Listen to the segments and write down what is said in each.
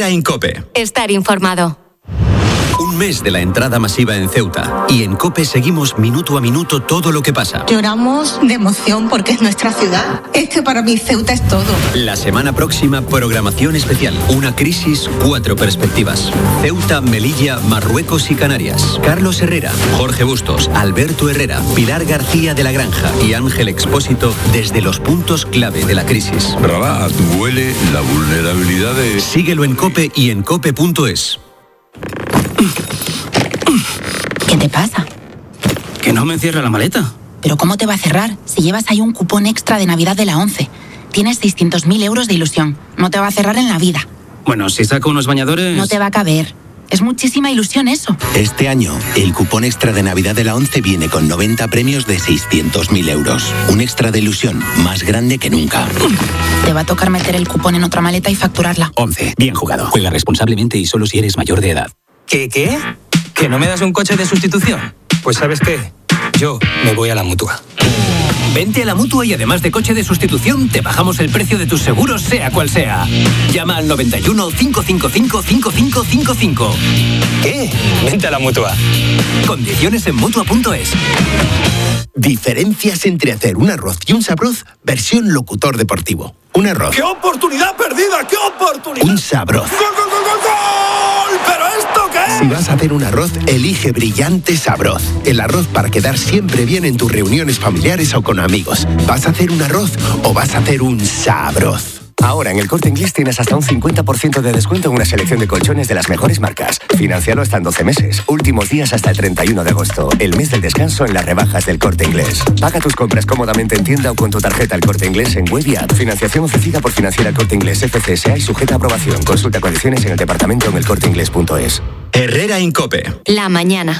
Herrera en COPE. Estar informado. Un mes de la entrada masiva en Ceuta. Y en COPE seguimos minuto a minuto todo lo que pasa. Lloramos de emoción porque es nuestra ciudad. Es que para mí Ceuta es todo. La semana próxima, programación especial. Una crisis, 4 perspectivas. Ceuta, Melilla, Marruecos y Canarias. Carlos Herrera, Jorge Bustos, Alberto Herrera, Pilar García de la Granja y Ángel Expósito desde los puntos clave de la crisis. Rabat, huele la vulnerabilidad de... Síguelo en COPE y en cope.es. ¿Qué te pasa? Que no me cierra la maleta. ¿Pero cómo te va a cerrar si llevas ahí un cupón extra de Navidad de la ONCE? Tienes 600.000 euros de ilusión. No te va a cerrar en la vida. Bueno, si saco unos bañadores... No te va a caber. Es muchísima ilusión eso. Este año, el cupón extra de Navidad de la ONCE viene con 90 premios de 600.000 euros. Un extra de ilusión más grande que nunca. Te va a tocar meter el cupón en otra maleta y facturarla. ONCE. Bien jugado. Juega responsablemente y solo si eres mayor de edad. ¿Qué? ¿Que no me das un coche de sustitución? Pues ¿sabes qué? Yo me voy a la Mutua. Vente a la Mutua y además de coche de sustitución, te bajamos el precio de tus seguros, sea cual sea. Llama al 91 555 5555. ¿Qué? Vente a la Mutua. Condiciones en Mutua.es. Diferencias entre hacer un arroz y un sabroz, versión locutor deportivo. Un arroz. ¡Qué oportunidad perdida! ¡Qué oportunidad! Un sabroz. ¡Gol, gol, gol, gol, gol! ¿Pero esto qué es? Si vas a hacer un arroz, elige Brillante Sabroz. El arroz para quedar siempre bien en tus reuniones familiares o con amigos. ¿Vas a hacer un arroz o vas a hacer un sabroz? Ahora en el Corte Inglés tienes hasta un 50% de descuento en una selección de colchones de las mejores marcas. Financialo hasta en 12 meses. Últimos días hasta el 31 de agosto. El mes del descanso en las rebajas del Corte Inglés. Paga tus compras cómodamente en tienda o con tu tarjeta El Corte Inglés en web y app. Financiación ofrecida por Financiera El Corte Inglés FCSA y sujeta a aprobación. Consulta condiciones en el departamento en elcorteinglés.es. Herrera en COPE. La mañana.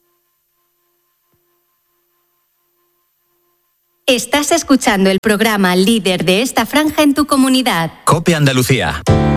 Estás escuchando el programa líder de esta franja en tu comunidad. COPE Andalucía.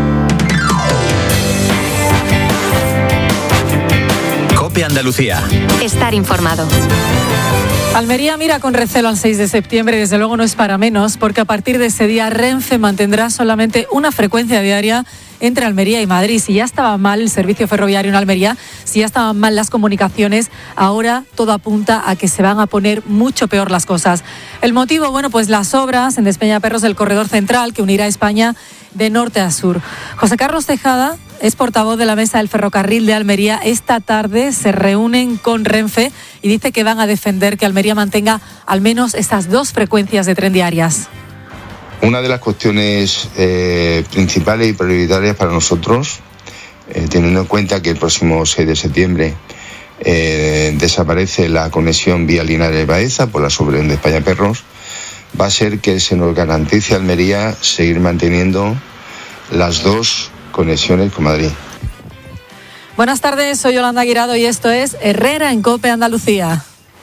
COPE Andalucía. Estar informado. Almería mira con recelo al 6 de septiembre, desde luego no es para menos, porque a partir de ese día Renfe mantendrá solamente una frecuencia diaria entre Almería y Madrid. Si ya estaba mal el servicio ferroviario en Almería, si ya estaban mal las comunicaciones, ahora todo apunta a que se van a poner mucho peor las cosas. El motivo, bueno, pues las obras en Despeñaperros del corredor central que unirá España de norte a sur. José Carlos Tejada es portavoz de la Mesa del Ferrocarril de Almería. Esta tarde se reúnen con Renfe y dice que van a defender que Almería mantenga al menos estas 2 frecuencias de tren diarias. Una de las cuestiones principales y prioritarias para nosotros, teniendo en cuenta que el próximo 6 de septiembre desaparece la conexión vía Linares-Baeza por la obras de Despeñaperros, va a ser que se nos garantice a Almería seguir manteniendo las 2 conexiones con Madrid. Buenas tardes, soy Yolanda Guirado y esto es Herrera en COPE Andalucía.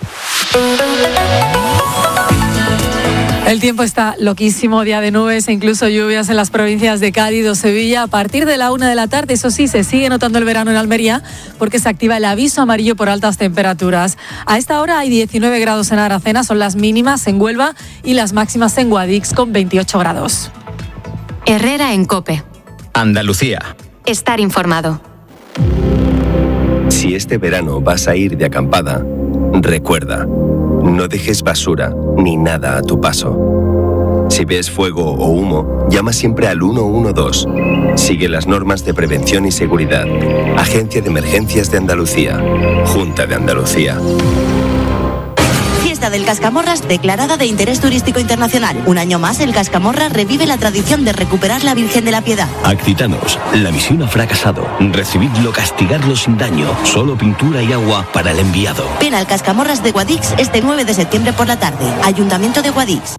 El tiempo está loquísimo, día de nubes e incluso lluvias en las provincias de Cádiz o Sevilla. A partir de la 1 de la tarde, eso sí, se sigue notando el verano en Almería porque se activa el aviso amarillo por altas temperaturas. A esta hora hay 19 grados en Aracena, son las mínimas en Huelva y las máximas en Guadix con 28 grados. Herrera en COPE. Andalucía. Estar informado. Si este verano vas a ir de acampada, recuerda, no dejes basura ni nada a tu paso. Si ves fuego o humo, llama siempre al 112. Sigue las normas de prevención y seguridad. Agencia de Emergencias de Andalucía. Junta de Andalucía. Fiesta del Cascamorras declarada de interés turístico internacional. Un año más, el Cascamorras revive la tradición de recuperar la Virgen de la Piedad. Accitanos, la misión ha fracasado. Recibidlo, castigarlo sin daño. Solo pintura y agua para el enviado. Ven al Cascamorras de Guadix este 9 de septiembre por la tarde. Ayuntamiento de Guadix.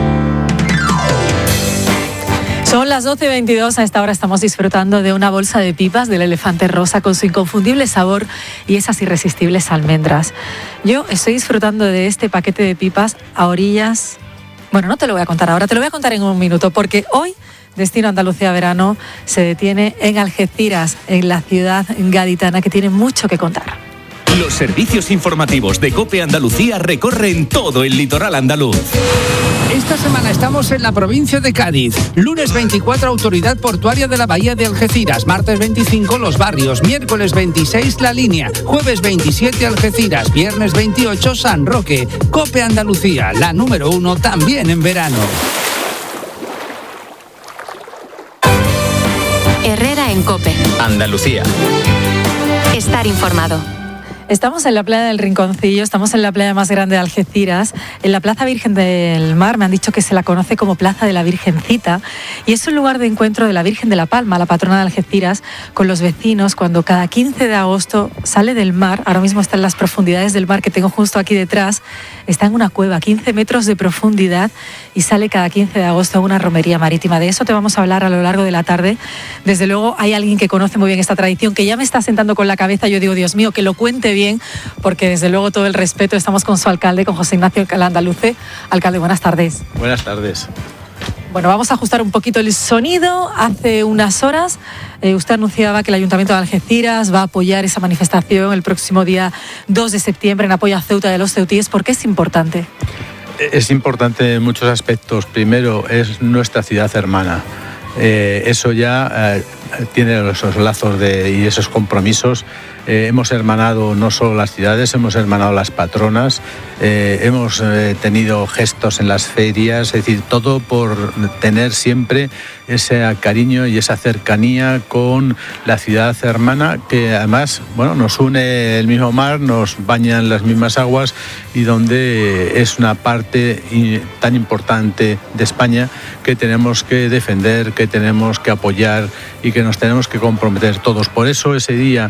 Son las 12:22, a esta hora estamos disfrutando de una bolsa de pipas del Elefante Rosa con su inconfundible sabor y esas irresistibles almendras. Yo estoy disfrutando de este paquete de pipas a orillas... Bueno, no te lo voy a contar ahora, te lo voy a contar en un minuto, porque hoy Destino Andalucía Verano se detiene en Algeciras, en la ciudad gaditana, que tiene mucho que contar. Los servicios informativos de COPE Andalucía recorren todo el litoral andaluz. Esta semana estamos en la provincia de Cádiz. Lunes 24, Autoridad Portuaria de la Bahía de Algeciras. Martes 25, Los Barrios. Miércoles 26, La Línea. Jueves 27, Algeciras. Viernes 28, San Roque. COPE Andalucía, la número 1 también en verano. Herrera en COPE. Andalucía. Estar informado. Estamos en la playa del Rinconcillo, estamos en la playa más grande de Algeciras, en la Plaza Virgen del Mar. Me han dicho que se la conoce como Plaza de la Virgencita y es un lugar de encuentro de la Virgen de la Palma, la patrona de Algeciras, con los vecinos cuando cada 15 de agosto sale del mar. Ahora mismo está en las profundidades del mar que tengo justo aquí detrás. Está en una cueva, 15 metros de profundidad, y sale cada 15 de agosto a una romería marítima. De eso te vamos a hablar a lo largo de la tarde. Desde luego hay alguien que conoce muy bien esta tradición, que ya me está sentando con la cabeza. Yo digo, Dios mío, que lo cuente bien, porque desde luego todo el respeto. Estamos con su alcalde, con José Ignacio Landaluce. Alcalde, buenas tardes. Buenas tardes. Bueno, vamos a ajustar un poquito el sonido. Hace unas horas usted anunciaba que el Ayuntamiento de Algeciras va a apoyar esa manifestación el próximo día 2 de septiembre en apoyo a Ceuta de los ceutíes. ¿Por qué es importante? Es importante en muchos aspectos. Primero, es nuestra ciudad hermana. Eso ya tiene esos lazos y esos compromisos. Hemos hermanado no solo las ciudades, hemos hermanado las patronas, hemos tenido gestos en las ferias, es decir, todo por tener siempre ese cariño y esa cercanía con la ciudad hermana, que además, bueno, nos une el mismo mar, nos bañan las mismas aguas, y donde es una parte tan importante de España que tenemos que defender, que tenemos que apoyar y que nos tenemos que comprometer todos. Por eso ese día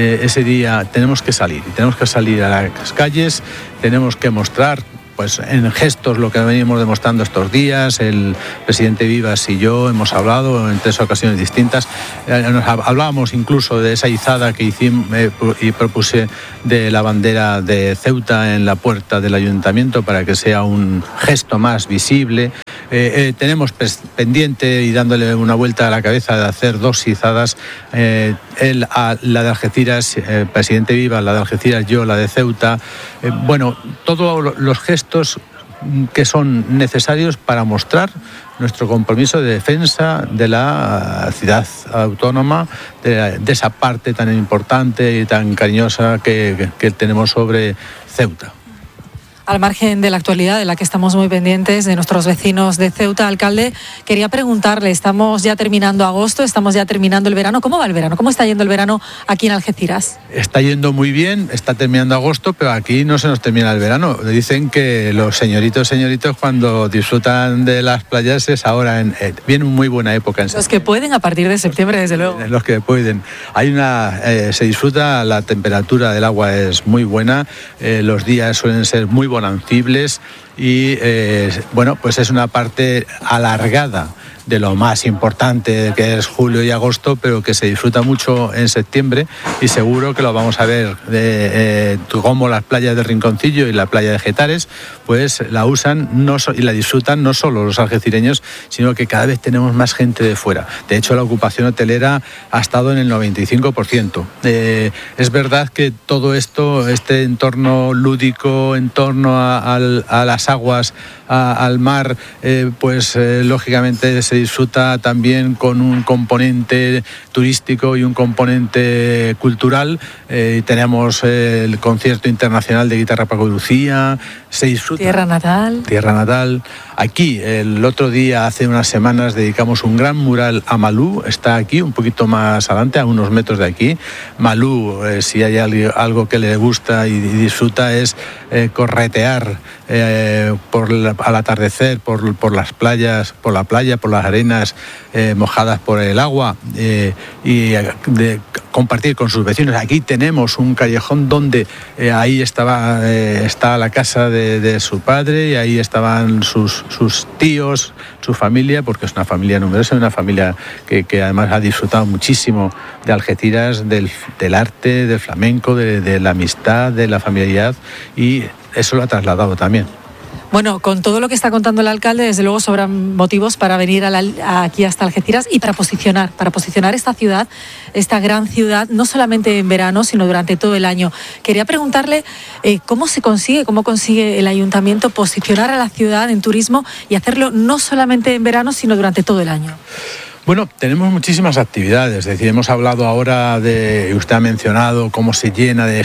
tenemos que salir a las calles, tenemos que mostrar pues en gestos lo que venimos demostrando estos días. El presidente Vivas y yo hemos hablado en 3 ocasiones distintas. Hablábamos incluso de esa izada que hicimos y propuse de la bandera de Ceuta en la puerta del ayuntamiento para que sea un gesto más visible. Tenemos pendiente y dándole una vuelta a la cabeza de hacer 2 izadas, la de Algeciras, presidente Vivas, la de Algeciras, yo, la de Ceuta. Bueno, todos los gestos que son necesarios para mostrar nuestro compromiso de defensa de la ciudad autónoma, de esa parte tan importante y tan cariñosa que tenemos sobre Ceuta. Al margen de la actualidad de la que estamos muy pendientes de nuestros vecinos de Ceuta, alcalde, quería preguntarle, estamos ya terminando agosto, estamos ya terminando el verano. ¿Cómo va el verano? ¿Cómo está yendo el verano aquí en Algeciras? Está yendo muy bien, está terminando agosto, pero aquí no se nos termina el verano. Dicen que los señoritos cuando disfrutan de las playas es ahora, viene una muy buena época. Los que pueden a partir de septiembre, desde luego. Los que pueden. Se disfruta, la temperatura del agua es muy buena, los días suelen ser muy bonancibles y bueno, pues es una parte alargada de lo más importante que es julio y agosto, pero que se disfruta mucho en septiembre, y seguro que lo vamos a ver como las playas de Rinconcillo y la playa de Getares, pues la usan y la disfrutan no solo los algecireños, sino que cada vez tenemos más gente de fuera. De hecho, la ocupación hotelera ha estado en el 95%. Es verdad que todo esto, este entorno lúdico, en torno a las aguas, al mar, pues lógicamente se disfruta también con un componente turístico y un componente cultural. Tenemos el concierto internacional de guitarra Paco de Lucía, se disfruta. Tierra natal. Aquí, el otro día, hace unas semanas, dedicamos un gran mural a Malú. Está aquí, un poquito más adelante, a unos metros de aquí. Malú, si hay algo que le gusta y disfruta, es corretear al atardecer por las playas, por la playa, por las arenas mojadas por el agua, y de compartir con sus vecinos. Aquí tenemos un callejón donde ahí está la casa de su padre, y ahí estaban sus tíos, su familia, porque es una familia numerosa, una familia que además ha disfrutado muchísimo de Algeciras, del arte, del flamenco, de la amistad, de la familiaridad, y eso lo ha trasladado también. Bueno, con todo lo que está contando el alcalde, desde luego sobran motivos para venir aquí hasta Algeciras y para posicionar esta ciudad, esta gran ciudad, no solamente en verano, sino durante todo el año. Quería preguntarle cómo consigue el ayuntamiento posicionar a la ciudad en turismo y hacerlo no solamente en verano, sino durante todo el año. Bueno, tenemos muchísimas actividades, es decir, hemos hablado ahora usted ha mencionado cómo se llena de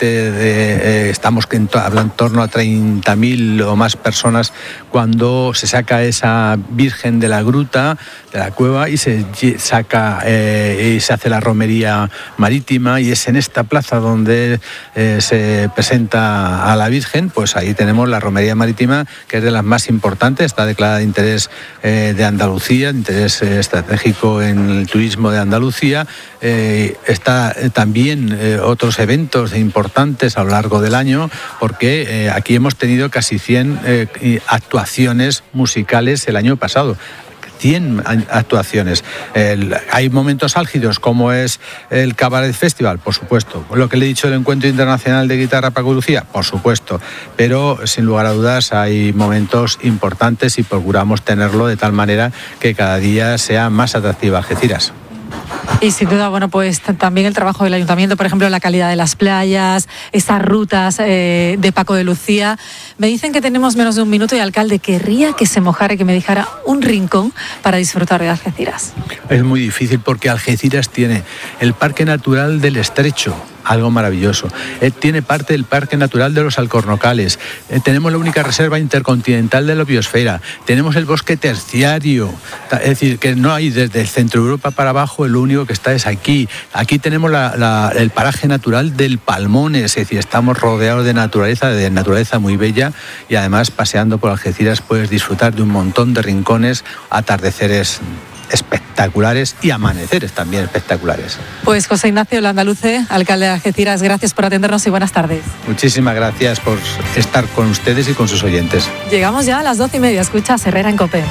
gente, estamos hablando en torno a 30.000 o más personas cuando se saca esa Virgen de la Gruta, de la cueva, y se saca y se hace la romería marítima, y es en esta plaza donde se presenta a la Virgen. Pues ahí tenemos la romería marítima, que es de las más importantes, está declarada de interés de Andalucía, de interés estratégico en el turismo de Andalucía. Está también otros eventos importantes a lo largo del año, porque aquí hemos tenido casi 100 actuaciones musicales el año pasado. 100 actuaciones. Hay momentos álgidos como es el Cabaret Festival, por supuesto. Lo que le he dicho del Encuentro Internacional de Guitarra para Andalucía, por supuesto. Pero sin lugar a dudas hay momentos importantes y procuramos tenerlo de tal manera que cada día sea más atractiva Algeciras. Y sin duda, bueno, pues también el trabajo del ayuntamiento, por ejemplo, la calidad de las playas, esas rutas de Paco de Lucía. Me dicen que tenemos menos de un minuto y, alcalde, querría que se mojara y que me dejara un rincón para disfrutar de Algeciras. Es muy difícil porque Algeciras tiene el Parque Natural del Estrecho, algo maravilloso. Tiene parte del Parque Natural de los Alcornocales. Tenemos la única reserva intercontinental de la biosfera. Tenemos el bosque terciario. Es decir, que no hay desde el centro de Europa para abajo, el único que está es aquí. Aquí tenemos el paraje natural del Palmones. Es decir, estamos rodeados de naturaleza muy bella, y además paseando por Algeciras puedes disfrutar de un montón de rincones, atardeceres espectaculares y amaneceres también espectaculares. Pues José Ignacio Landaluce, alcalde de Algeciras, gracias por atendernos y buenas tardes. Muchísimas gracias por estar con ustedes y con sus oyentes. Llegamos ya a las 12:30, escucha Herrera en COPE.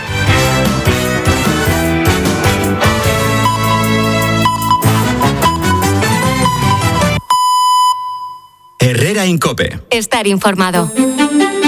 Herrera en COPE. Estar informado.